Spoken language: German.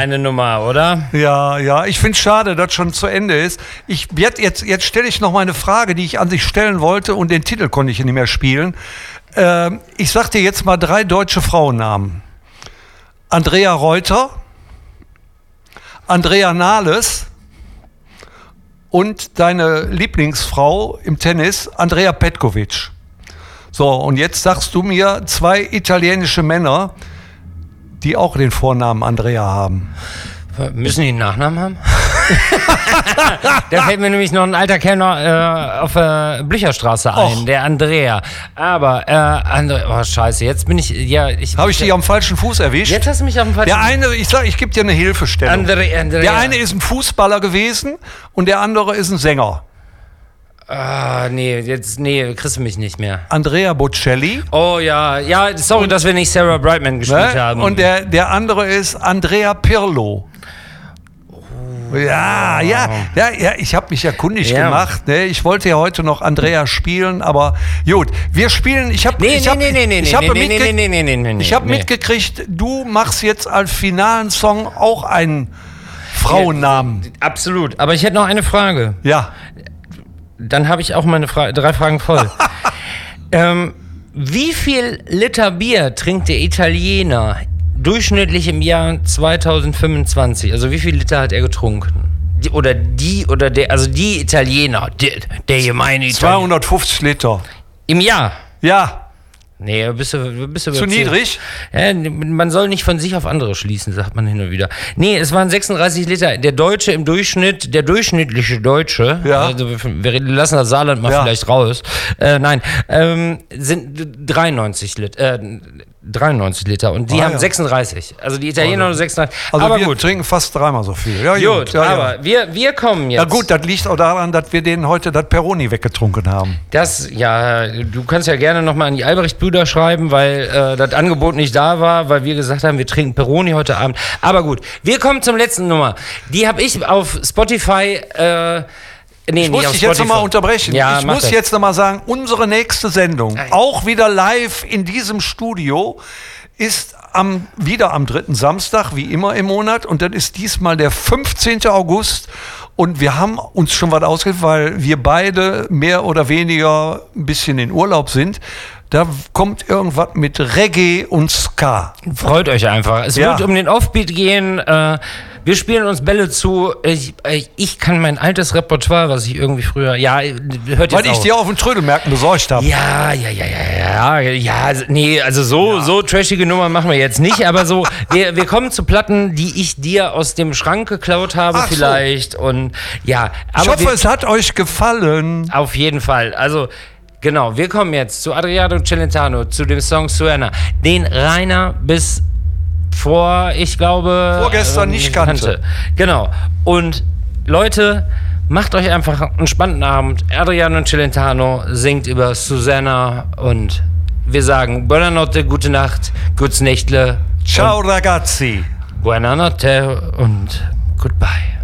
eine Nummer, oder? Ja, ich finde es schade, dass schon zu Ende ist. Jetzt stelle ich noch mal eine Frage, die ich an sich stellen wollte und den Titel konnte ich nicht mehr spielen. Ich sag dir jetzt mal 3 deutsche Frauennamen. Andrea Reuter, Andrea Nahles und deine Lieblingsfrau im Tennis, Andrea Petkovic. So, und jetzt sagst du mir 2 italienische Männer, die auch den Vornamen Andrea haben. Müssen die einen Nachnamen haben? Da fällt mir nämlich noch ein alter Kellner auf der Blücherstraße ein, der Andrea. Aber, oh scheiße, jetzt bin ich, Habe ich dich am falschen Fuß erwischt? Jetzt hast du mich auf dem falschen Fuß. Der eine, ich gebe dir eine Hilfestellung. Andrea. Der eine ist ein Fußballer gewesen und der andere ist ein Sänger. Kriegst du mich nicht mehr. Andrea Bocelli. Oh ja, sorry, dass wir nicht Sarah Brightman gespielt haben. Und der andere ist Andrea Pirlo. Ja, ich habe mich ja kundig gemacht. Ne? Ich wollte ja heute noch Andrea spielen, aber gut, wir spielen. Ich habe mitgekriegt, du machst jetzt als finalen Song auch einen Frauennamen. Ja, absolut, aber ich hätte noch eine Frage. Ja. Dann habe ich auch meine 3 Fragen voll. Wie viel Liter Bier trinkt der Italiener durchschnittlich im Jahr 2025? Also wie viel Liter hat er getrunken? Die Italiener, der gemeine Italiener. 250 Liter. Im Jahr? Ja. Nee, bist du zu niedrig? Ja, man soll nicht von sich auf andere schließen, sagt man hin und wieder. Nee, es waren 36 Liter. Der Deutsche im Durchschnitt, der durchschnittliche Deutsche, also wir lassen das Saarland mal vielleicht raus, sind 93 Liter. 93 Liter und die haben 36. Also die Italiener nur 36. Also aber wir trinken fast 3-mal so viel. Ja, gut. Aber wir kommen jetzt. Na gut, das liegt auch daran, dass wir denen heute das Peroni weggetrunken haben. Du kannst ja gerne nochmal an die Albrecht-Brüder schreiben, weil das Angebot nicht da war, weil wir gesagt haben, wir trinken Peroni heute Abend. Aber gut, wir kommen zum letzten Nummer. Die habe ich auf Spotify... ich muss dich jetzt nochmal unterbrechen. Ja, ich muss jetzt nochmal sagen, unsere nächste Sendung, auch wieder live in diesem Studio, ist wieder am 3. Samstag, wie immer im Monat. Und das ist diesmal der 15. August. Und wir haben uns schon was ausgedacht, weil wir beide mehr oder weniger ein bisschen in Urlaub sind. Da kommt irgendwas mit Reggae und Ska. Freut euch einfach. Es wird um den Offbeat gehen. Wir spielen uns Bälle zu. Ich kann mein altes Repertoire, was ich irgendwie früher... Ja, hört jetzt weil ich dir auf den Trödelmärkten besorgt habe. Ja. Nee, also so trashige Nummern machen wir jetzt nicht. Aber so, wir kommen zu Platten, die ich dir aus dem Schrank geklaut habe vielleicht. So. Und ja. Aber ich hoffe, es hat euch gefallen. Auf jeden Fall. Also... Genau, wir kommen jetzt zu Adriano Celentano, zu dem Song Suena, den Rainer bis vorgestern nicht kannte. Genau. Und Leute, macht euch einfach einen entspannten Abend. Adriano Celentano singt über Susanna und wir sagen Buonanotte, gute Nacht, gutes Nächtle. Ciao ragazzi. Buonanotte und goodbye.